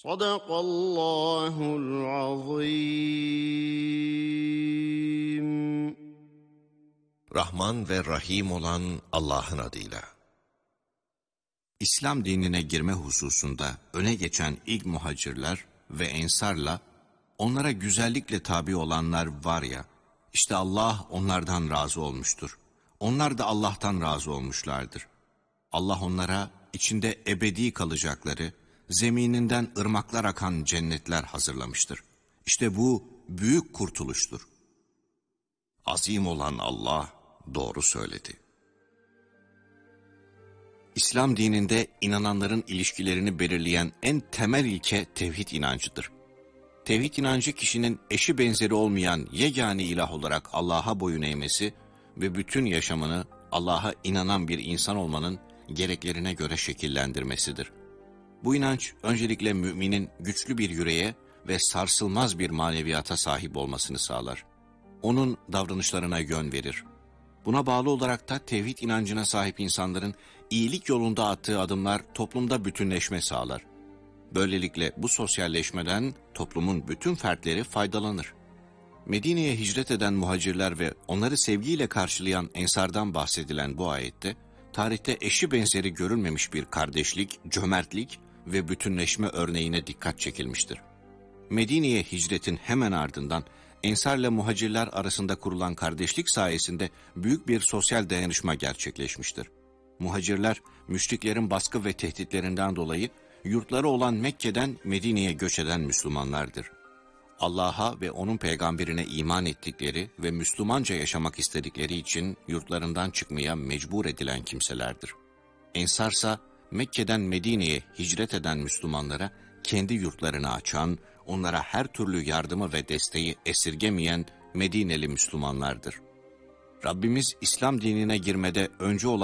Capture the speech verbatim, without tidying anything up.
Sadakallahul azim. Rahman ve Rahim olan Allah'ın adıyla. İslam dinine girme hususunda öne geçen ilk muhacirler ve ensarla onlara güzellikle tabi olanlar var ya, işte Allah onlardan razı olmuştur. Onlar da Allah'tan razı olmuşlardır. Allah onlara içinde ebedi kalacakları, zemininden ırmaklar akan cennetler hazırlamıştır. İşte bu büyük kurtuluştur. Azim olan Allah doğru söyledi. İslam dininde inananların ilişkilerini belirleyen en temel ilke tevhid inancıdır. Tevhid inancı kişinin eşi benzeri olmayan yegane ilah olarak Allah'a boyun eğmesi ve bütün yaşamını Allah'a inanan bir insan olmanın gereklerine göre şekillendirmesidir. Bu inanç öncelikle müminin güçlü bir yüreğe ve sarsılmaz bir maneviyata sahip olmasını sağlar. Onun davranışlarına yön verir. Buna bağlı olarak da tevhid inancına sahip insanların iyilik yolunda attığı adımlar toplumda bütünleşme sağlar. Böylelikle bu sosyalleşmeden toplumun bütün fertleri faydalanır. Medine'ye hicret eden muhacirler ve onları sevgiyle karşılayan ensardan bahsedilen bu ayette, tarihte eşi benzeri görülmemiş bir kardeşlik, cömertlik ve bütünleşme örneğine dikkat çekilmiştir. Medine'ye hicretin hemen ardından ensarla muhacirler arasında kurulan kardeşlik sayesinde büyük bir sosyal dayanışma gerçekleşmiştir. Muhacirler, müşriklerin baskı ve tehditlerinden dolayı yurtları olan Mekke'den Medine'ye göç eden Müslümanlardır. Allah'a ve onun peygamberine iman ettikleri ve Müslümanca yaşamak istedikleri için yurtlarından çıkmaya mecbur edilen kimselerdir. Ensarsa Mekke'den Medine'ye hicret eden Müslümanlara kendi yurtlarını açan, onlara her türlü yardımı ve desteği esirgemeyen Medineli Müslümanlardır. Rabbimiz İslam dinine girmede önce olan